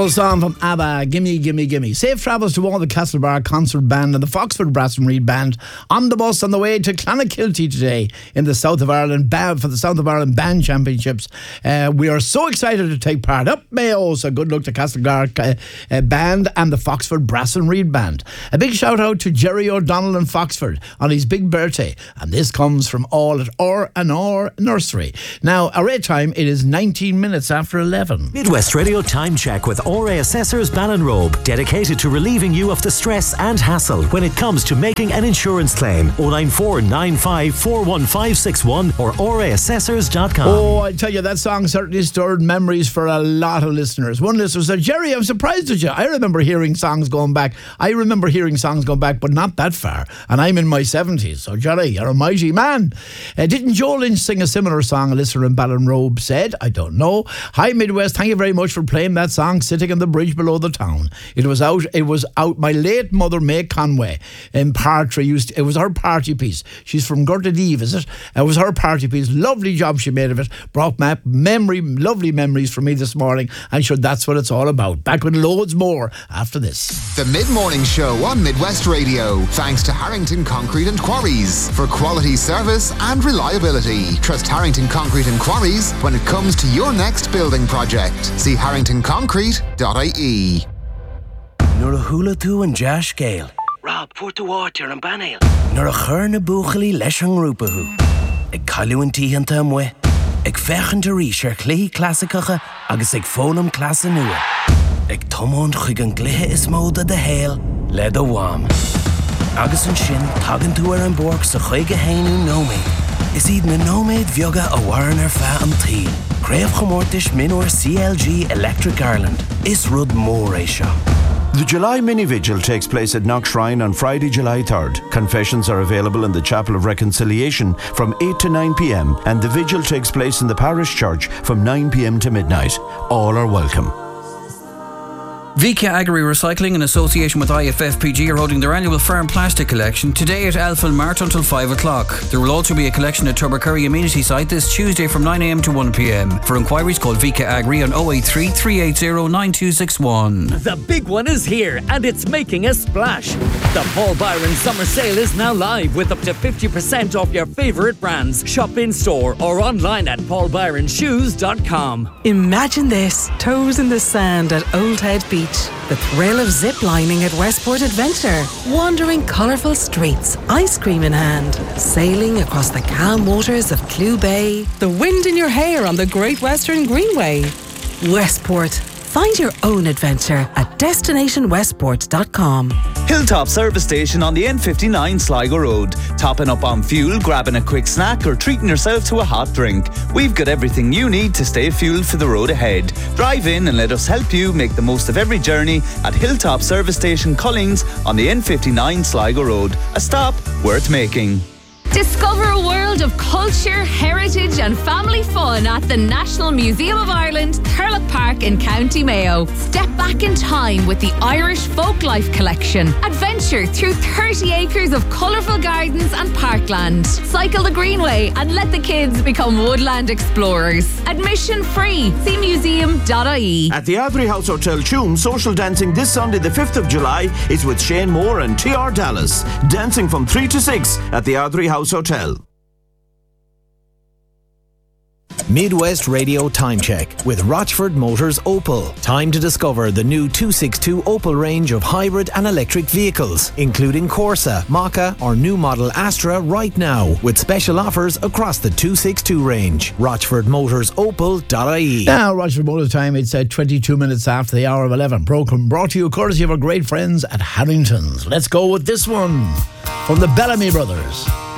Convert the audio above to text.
Song from ABBA, Gimme, Gimme, Gimme. Safe travels to all the Castlebar Concert Band and the Foxford Brass and Reed Band on the bus on the way to Clonakilty today in the South of Ireland for the South of Ireland Band Championships. We are so excited to take part. Up Mayo, so good luck to Castlebar Band and the Foxford Brass and Reed Band. A big shout out to Jerry O'Donnell in Foxford on his big birthday, and this comes from all at R&R Nursery. Now, our rate time, it is 19 minutes after 11. Midwest Radio Time Check with RA Assessors Ballinrobe, dedicated to relieving you of the stress and hassle when it comes to making an insurance claim. 094 95 41561 or raassessors.com. Oh, I tell you, that song certainly stirred memories for a lot of listeners. One listener said, Jerry, I'm surprised at you. I remember hearing songs going back, but not that far. And I'm in my 70s. So, Jerry, you're a mighty man. Didn't Joe Lynch sing a similar song, a listener in Ballinrobe said? I don't know. Hi, Midwest. Thank you very much for playing that song, Sitting on the Bridge Below the Town. It was out. My late mother, May Conway, in Partry, it was her party piece. She's from Gurtadeve, is it? It was her party piece. Lovely job she made of it. Brought back lovely memories for me this morning. I'm sure that's what it's all about. Back with loads more after this. The Mid-Morning Show on Midwest Radio. Thanks to Harrington Concrete and Quarries for quality service and reliability. Trust Harrington Concrete and Quarries when it comes to your next building project. See harringtonconcrete.ie. Nor a hula tú an Josh Gale. Rob, for the water and banale. Nor a chur na buchali leis an rúpahu. Ag caiú an tíhanta amwe. Ag fechan de rísir clí clasicacha agus ag fólam clasa nua. Ag tomón chuig an glithe is móda de héal le do wam. Agus an sin tagan tú an borg sa chuig a hainú nóméid. Is iad na nóméid bheoga a waran fa an tí. Craibh chomórtais minor CLG Electric Ireland. Is rud mór é seo. The July Mini Vigil takes place at Knock Shrine on Friday, July 3rd. Confessions are available in the Chapel of Reconciliation from 8 to 9 p.m. and the vigil takes place in the parish church from 9 p.m. to midnight. All are welcome. VK Agri Recycling in association with IFFPG are holding their annual farm plastic collection today at Elfin Mart until 5 o'clock. There will also be a collection at Tubbercurry Amenity Site this Tuesday from 9am to 1pm. For inquiries, call VK Agri on 083 380 9261. The big one is here and it's making a splash. The Paul Byron Summer Sale is now live with up to 50% off your favourite brands. Shop in store or online at paulbyronshoes.com. Imagine this, toes in the sand at Old Head Beach. The thrill of ziplining at Westport Adventure. Wandering colourful streets, ice cream in hand. Sailing across the calm waters of Clew Bay. The wind in your hair on the Great Western Greenway. Westport. Find your own adventure at destinationwestport.com. Hilltop Service Station on the N59 Sligo Road. Topping up on fuel, grabbing a quick snack or treating yourself to a hot drink. We've got everything you need to stay fueled for the road ahead. Drive in and let us help you make the most of every journey at Hilltop Service Station Collings on the N59 Sligo Road. A stop worth making. Discover a world of culture, heritage and family fun at the National Museum of Ireland, Thurlock Park in County Mayo. Step back in time with the Irish Folklife Collection. Adventure through 30 acres of colourful gardens and parkland. Cycle the Greenway and let the kids become woodland explorers. Admission free. See museum.ie. At the Adri House Hotel Tuam, social dancing this Sunday the 5th of July is with Shane Moore and TR Dallas. Dancing from 3 to 6 at the Adri House Hotel. Midwest Radio Time Check with Rochford Motors Opel. Time to discover the new 262 Opel range of hybrid and electric vehicles, including Corsa, Mokka or new model Astra right now, with special offers across the 262 range. RochfordMotorsOpel.ie. Now, Rochford Motors time, it's at 22 minutes after the hour of 11. Broken, brought to you courtesy of our great friends at Harrington's. Let's go with this one from the Bellamy Brothers.